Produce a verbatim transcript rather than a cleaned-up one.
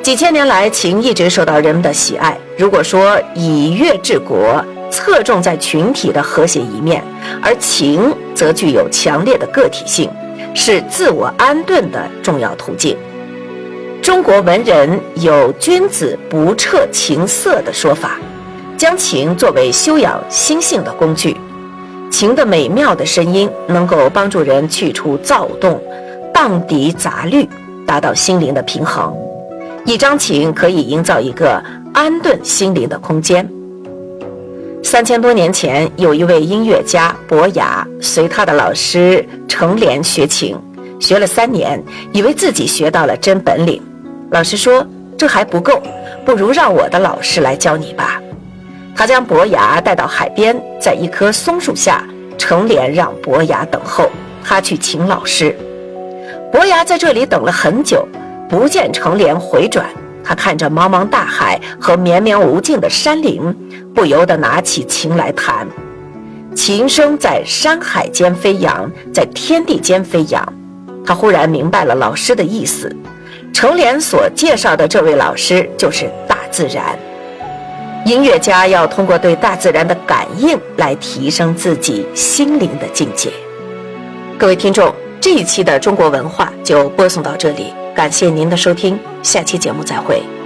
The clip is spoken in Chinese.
几千年来，琴一直受到人们的喜爱。如果说以乐治国侧重在群体的和谐一面，而琴则具有强烈的个体性，是自我安顿的重要途径。中国文人有君子不彻琴瑟的说法，将琴作为修养心性的工具。琴的美妙的声音能够帮助人去除躁动，荡涤杂虑，达到心灵的平衡。一张琴可以营造一个安顿心灵的空间。三千多年前，有一位音乐家伯牙，随他的老师程莲学琴，学了三年，以为自己学到了真本领。老师说，这还不够，不如让我的老师来教你吧。他将伯牙带到海边，在一棵松树下，程莲让伯牙等候，他去请老师。伯牙在这里等了很久，不见程莲回转，他看着茫茫大海和绵绵无尽的山林，不由得拿起琴来弹。琴声在山海间飞扬，在天地间飞扬。他忽然明白了老师的意思，程莲所介绍的这位老师就是大自然。音乐家要通过对大自然的感应来提升自己心灵的境界。各位听众，这一期的中国文化就播送到这里，感谢您的收听，下期节目再会。